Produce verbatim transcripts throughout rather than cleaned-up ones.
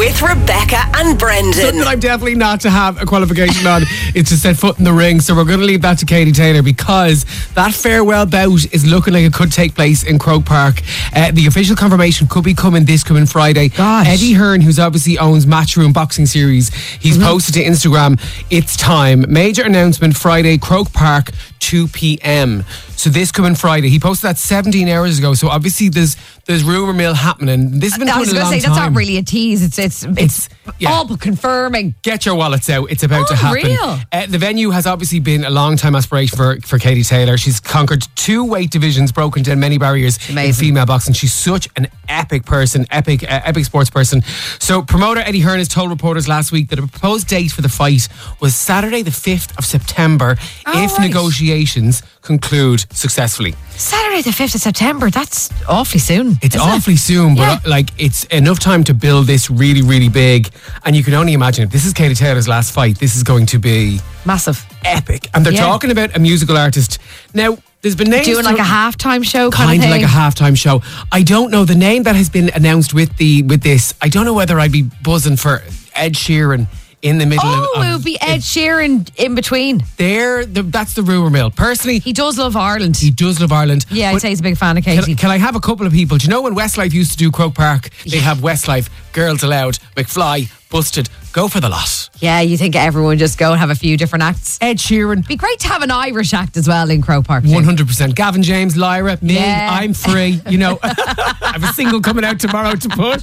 with Rebecca and Brendan. Something I'm definitely not to have a qualification on is to set foot in the ring. So we're going to leave that to Katie Taylor, because that farewell bout is looking like it could take place in Croke Park. Uh, the official confirmation could be coming this coming Friday. Gosh. Eddie Hearn, who's obviously owns Matchroom Boxing Series, he's mm-hmm. posted to Instagram, it's time. Major announcement Friday, Croke Park, two p.m. So this coming Friday. He posted that seventeen hours ago. So obviously there's there's rumour mill happening. This has been I was going going to to say, that's time. not really a tease. It's it's it's, It's- yeah. all but confirming. Get your wallets out. It's about Oh, to happen. real? Uh, the venue has obviously been a long time aspiration for, for Katie Taylor. She's conquered two weight divisions, broken down many barriers in Amazing. female boxing. She's such an epic person, epic uh, epic sports person. So promoter Eddie Hearn has told reporters last week that a proposed date for the fight was Saturday the fifth of September Oh, if right. negotiations conclude successfully. Saturday the fifth of September. That's awfully soon. It's isn't awfully it? soon, but Yeah. uh, like it's enough time to build this really, really big. And you can only imagine if this is Katie Taylor's last fight, this is going to be Massive. epic. And they're Yeah. talking about a musical artist. Now, there's been names Doing like a through- halftime show kind, kind of of thing. like a halftime show. I don't know the name that has been announced with the with this. I don't know whether I'd be buzzing for Ed Sheeran in the middle Oh, of, it would be Ed Sheeran in between. there. The, that's the rumour mill. Personally, He does love Ireland. he does love Ireland. yeah, I'd But say he's a big fan of Can, Katie. can I have a couple of people? Do you know when Westlife used to do Croke Park? They have Westlife, Girls Aloud, McFly, Busted. Go for the lot. yeah, you think everyone just go and have a few different acts? Ed Sheeran, Be great to have an Irish act as well in Croke Park. too. one hundred percent. Gavin James, Lyra, me, Yeah. I'm free. You know, I have a single coming out tomorrow to push.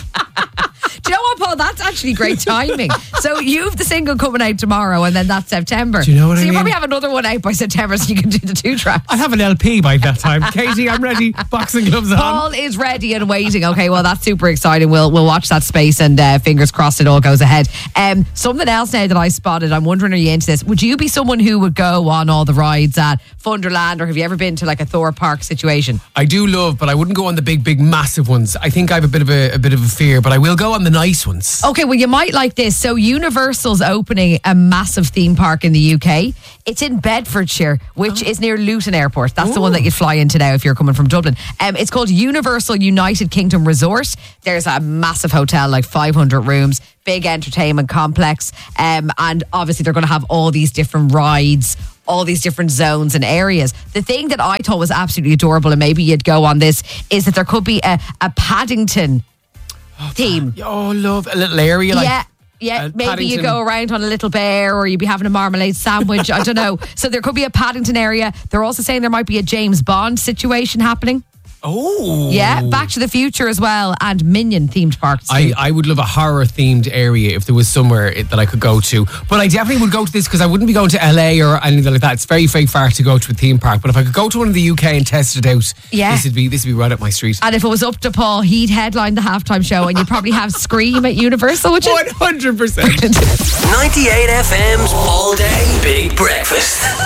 Do you know what, Paul? That's actually great timing. So you've the single coming out tomorrow, and then that's September. Do you know what so I you mean? probably have another one out by September, so you can do the two tracks. I'll have an L P by that time. Katie, I'm ready. Boxing gloves on. Paul is ready and waiting. Okay, well, that's super exciting. We'll we'll watch that space, and uh, fingers crossed it all goes ahead. Um, something else now that I spotted, I'm wondering, are you into this? Would you be someone who would go on all the rides at Funderland, or have you ever been to like a Thor Park situation? I do love, but I wouldn't go on the big, big, massive ones. I think I have a bit of a, a bit of a fear, but I will go on the nice ones. Okay, well, you might like this. So Universal's opening a massive theme park in the U K. It's in Bedfordshire, which is near Luton Airport. That's the one that you'd fly into now if you're coming from Dublin. Um, it's called Universal United Kingdom Resort. There's a massive hotel, like five hundred rooms, big entertainment complex. Um, and obviously they're going to have all these different rides, all these different zones and areas. The thing that I thought was absolutely adorable, and maybe you'd go on this, is that there could be a, a Paddington theme. Oh, love a little area. Like, yeah. Yeah, uh, maybe you Paddington. go around on a little bear, or you'd be having a marmalade sandwich. I don't know. So there could be a Paddington area. They're also saying there might be a James Bond situation happening. Oh. Yeah, Back to the Future as well, and Minion themed parks. I, too. I would love a horror themed area if there was somewhere it, that I could go to. But I definitely would go to this because I wouldn't be going to L A or anything like that. It's very, very far to go to a theme park. But if I could go to one in the U K and test it out, Yeah. this would be this would be right up my street. and if it was up to Paul, he'd headline the halftime show, and you'd probably have Scream at Universal, would you? one hundred percent. ninety-eight F M's All Day Big Breakfast.